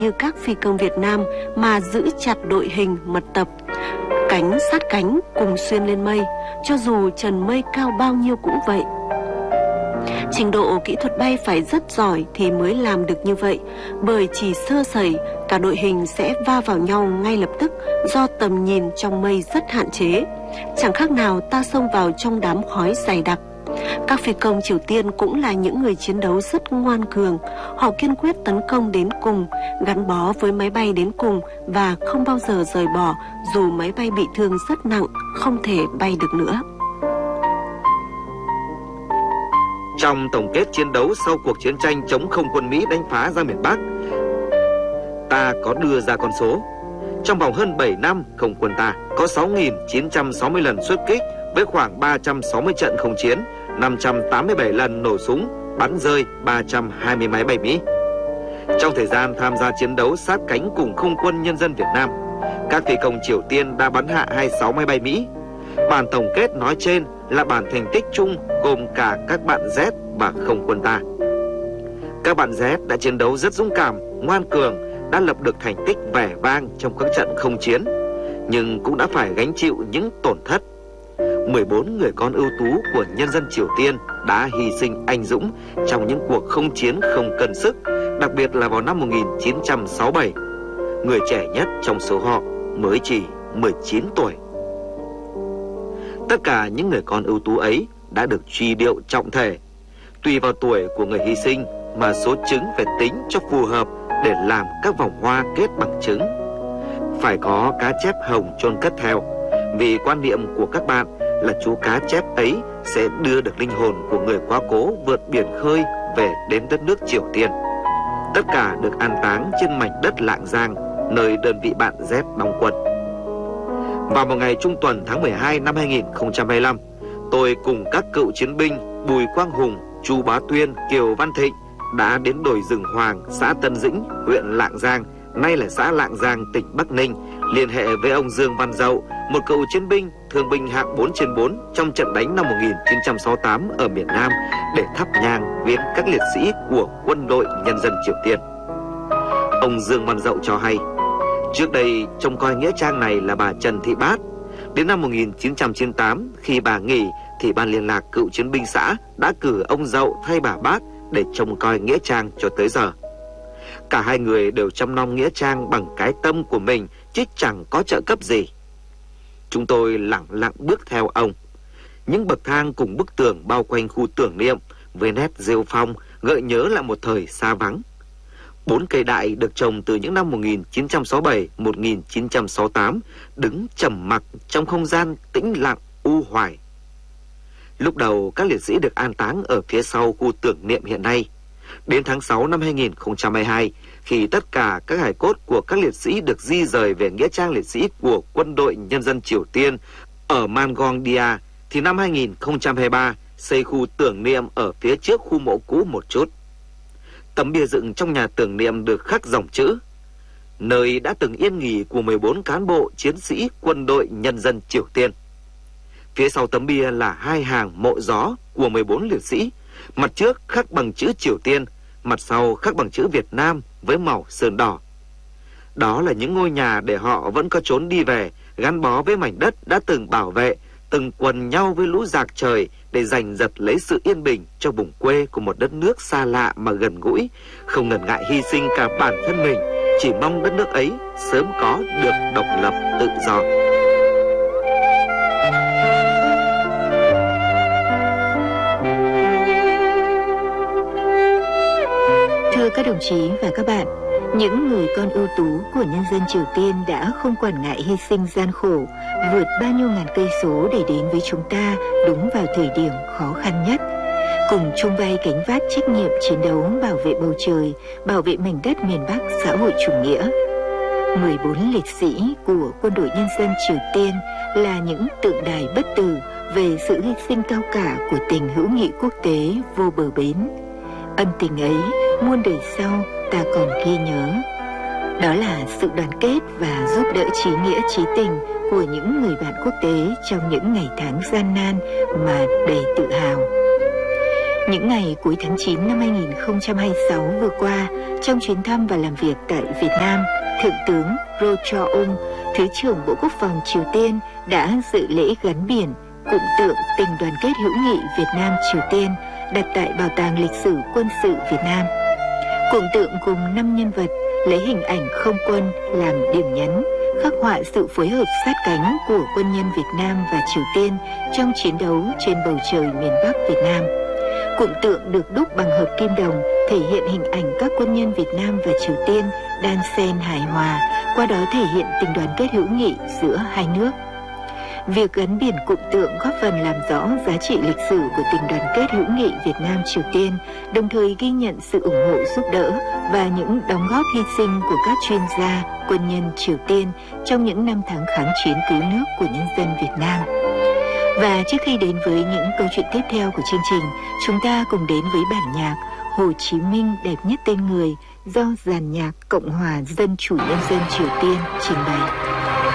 như các phi công Việt Nam mà giữ chặt đội hình mật tập, cánh sát cánh cùng xuyên lên mây, cho dù trần mây cao bao nhiêu cũng vậy. Trình độ kỹ thuật bay phải rất giỏi thì mới làm được như vậy, bởi chỉ sơ sẩy cả đội hình sẽ va vào nhau ngay lập tức do tầm nhìn trong mây rất hạn chế. Chẳng khác nào ta xông vào trong đám khói dày đặc. Các phi công Triều Tiên cũng là những người chiến đấu rất ngoan cường. Họ kiên quyết tấn công đến cùng, gắn bó với máy bay đến cùng và không bao giờ rời bỏ dù máy bay bị thương rất nặng, không thể bay được nữa. Trong tổng kết chiến đấu sau cuộc chiến tranh chống không quân Mỹ đánh phá ra miền Bắc, ta có đưa ra con số. Trong vòng hơn 7 năm, không quân ta có 6.960 lần xuất kích với khoảng 360 trận không chiến, 587 lần nổ súng, bắn rơi 320 máy bay Mỹ. Trong thời gian tham gia chiến đấu sát cánh cùng không quân nhân dân Việt Nam, các phi công Triều Tiên đã bắn hạ 26 máy bay Mỹ. Bản tổng kết nói trên là bản thành tích chung gồm cả các bạn Z và không quân ta. Các bạn Z đã chiến đấu rất dũng cảm, ngoan cường, đã lập được thành tích vẻ vang trong các trận không chiến, nhưng cũng đã phải gánh chịu những tổn thất. 14 người con ưu tú của nhân dân Triều Tiên đã hy sinh anh dũng trong những cuộc không chiến không cân sức, đặc biệt là vào năm 1967. Người trẻ nhất trong số họ mới chỉ 19 tuổi. Tất cả những người con ưu tú ấy đã được truy điệu trọng thể. Tùy vào tuổi của người hy sinh mà số trứng phải tính cho phù hợp để làm các vòng hoa kết bằng trứng. Phải có cá chép hồng chôn cất theo, vì quan niệm của các bạn là chú cá chép ấy sẽ đưa được linh hồn của người quá cố vượt biển khơi về đến đất nước Triều Tiên. Tất cả được an táng trên mảnh đất Lạng Giang, nơi đơn vị bạn Z đóng quân. Vào một ngày trung tuần tháng 12 năm 2025, tôi cùng các cựu chiến binh Bùi Quang Hùng, Chu Bá Tuyên, Kiều Văn Thịnh đã đến đồi rừng Hoàng, xã Tân Dĩnh, huyện Lạng Giang, nay là xã Lạng Giang, tỉnh Bắc Ninh, liên hệ với ông Dương Văn Dậu, một cựu chiến binh, thương binh hạng 4/4 trong trận đánh năm 1968 ở miền Nam, để thắp nhang viếng các liệt sĩ của Quân đội Nhân dân Triều Tiên. Ông Dương Văn Dậu cho hay, trước đây trông coi nghĩa trang này là bà Trần Thị Bát. Đến năm 1998, khi bà nghỉ thì ban liên lạc cựu chiến binh xã đã cử ông Dậu thay bà Bát để trông coi nghĩa trang cho tới giờ. Cả hai người đều chăm nom nghĩa trang bằng cái tâm của mình, chứ chẳng có trợ cấp gì. Chúng tôi lẳng lặng bước theo ông. Những bậc thang cùng bức tường bao quanh khu tưởng niệm với nét rêu phong gợi nhớ lại một thời xa vắng. 4 cây đại được trồng từ những năm 1967-1968 đứng trầm mặc trong không gian tĩnh lặng u hoài. Lúc đầu các liệt sĩ được an táng ở phía sau khu tưởng niệm hiện nay. Đến tháng 6 năm 2022, khi tất cả các hài cốt của các liệt sĩ được di rời về nghĩa trang liệt sĩ của Quân đội Nhân dân Triều Tiên ở Mangongdia, thì năm 2023 xây khu tưởng niệm ở phía trước khu mộ cũ một chút. Tấm bia dựng trong nhà tưởng niệm được khắc dòng chữ: nơi đã từng yên nghỉ của 14 cán bộ chiến sĩ Quân đội Nhân dân Triều Tiên. Phía sau tấm bia là 2 hàng mộ gió của 14 liệt sĩ, mặt trước khắc bằng chữ Triều Tiên, mặt sau khắc bằng chữ Việt Nam với màu sơn đỏ. Đó là những ngôi nhà để họ vẫn có chốn đi về, gắn bó với mảnh đất đã từng bảo vệ, từng quần nhau với lũ giặc trời để giành giật lấy sự yên bình cho vùng quê của một đất nước xa lạ mà gần gũi, không ngần ngại hy sinh cả bản thân mình, chỉ mong đất nước ấy sớm có được độc lập tự do. Thưa các đồng chí và các bạn, những người con ưu tú của nhân dân Triều Tiên đã không quản ngại hy sinh gian khổ, vượt bao nhiêu ngàn cây số để đến với chúng ta đúng vào thời điểm khó khăn nhất, cùng chung vai gánh vác trách nhiệm chiến đấu bảo vệ bầu trời, bảo vệ mảnh đất miền Bắc xã hội chủ nghĩa. 14 liệt sĩ của Quân đội Nhân dân Triều Tiên là những tượng đài bất tử về sự hy sinh cao cả của tình hữu nghị quốc tế vô bờ bến. Ân tình ấy muôn đời sau ta còn ghi nhớ. Đó là sự đoàn kết và giúp đỡ trí nghĩa trí tình của những người bạn quốc tế trong những ngày tháng gian nan mà đầy tự hào. Những ngày cuối tháng 9 năm 2026 vừa qua, trong chuyến thăm và làm việc tại Việt Nam, Thượng tướng Ro Cho-ung, Thứ trưởng Bộ Quốc phòng Triều Tiên đã dự lễ gắn biển cụm tượng tình đoàn kết hữu nghị Việt Nam-Triều Tiên đặt tại Bảo tàng Lịch sử Quân sự Việt Nam. Cụm tượng gồm 5 nhân vật lấy hình ảnh không quân làm điểm nhấn, khắc họa sự phối hợp sát cánh của quân nhân Việt Nam và Triều Tiên trong chiến đấu trên bầu trời miền Bắc Việt Nam. Cụm tượng được đúc bằng hợp kim đồng, thể hiện hình ảnh các quân nhân Việt Nam và Triều Tiên đan xen hài hòa, qua đó thể hiện tình đoàn kết hữu nghị giữa hai nước. Việc gắn biển cụm tượng góp phần làm rõ giá trị lịch sử của tình đoàn kết hữu nghị Việt Nam-Triều Tiên, đồng thời ghi nhận sự ủng hộ giúp đỡ và những đóng góp hy sinh của các chuyên gia, quân nhân Triều Tiên trong những năm tháng kháng chiến cứu nước của nhân dân Việt Nam. Và trước khi đến với những câu chuyện tiếp theo của chương trình, chúng ta cùng đến với bản nhạc Hồ Chí Minh đẹp nhất tên người do dàn nhạc Cộng hòa Dân chủ Nhân dân Triều Tiên trình bày.